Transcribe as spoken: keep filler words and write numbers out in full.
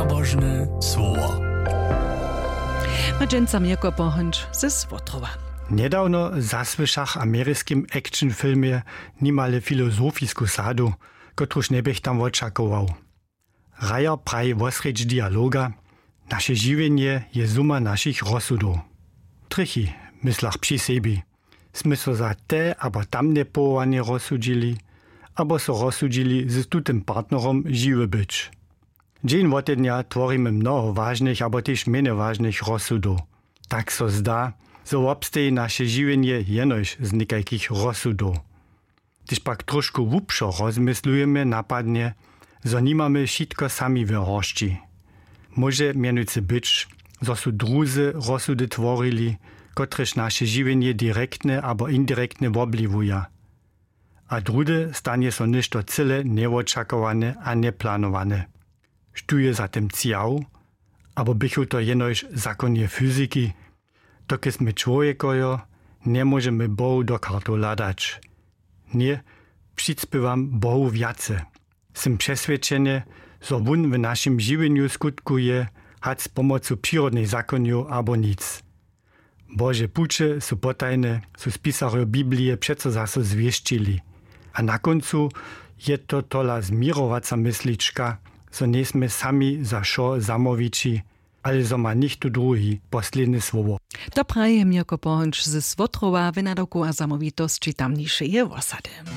Nabożne słowo. Madżęca Mirko Bohącz ze Swotrowa. Niedawno zasłyszach ameryskim action filmie nimale filozofisku sadu, kotruż nebych tam očakował. Raja praj wosrecz dialoga, nasze żywienie je suma naszych rozsudów. Trichy, myslach przy sebi, sme so za te abo tamne powołanie rozsudzili, abo so rozsudzili z tutym partnerom żywy być. Dzień wotednia tworimy mnoho ważnych, abo też mene ważnych rozsudów. Tak so zda, so obsteje nasze żywienie jenoś z niekajkich rozsudów. Gdyż pak troszkę wupszo rozmyslujemy napadnie, zo nimamy wszystko sami w horszci. Może mianujcy być, zo su druzy rozsudy tworili, kotreż nasze żywienie direktne abo indirektne wobliwuja. A drude stanie so ništo cyle neočakowane a neplanowane. Štuje zatem ciał, abo bychu to jenoś zakonie fyziki, dokie sme człowiekojo, nie możemy Bohu do kartu ladać. Nie, przycpywam Bohu wiace. Sem przesvedčenie, zo wun w naszym żywieniu skutkuje, hac z pomocą przyrodnej zakoniu abo nic. Boże pucze su potajne, su spisarjo Biblije przeco zaso zwieszčili. A na koncu je to tola zmirowaca myslička, zo nesme sami za šo zamoviči, ale zo ma nichtu drugi posledne słowo. To praje Mirko Bohącz ze Swotrowa, wynadoku a zamowitości tamniejszej osady.